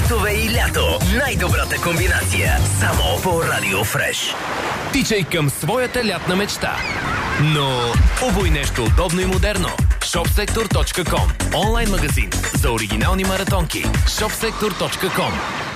спортове и лято. Най-добрата комбинация. Само по Радио Фреш. Тичай към своята лятна мечта. Но обуй нещо удобно и модерно. shopsektor.com. Онлайн магазин за оригинални маратонки. shopsektor.com.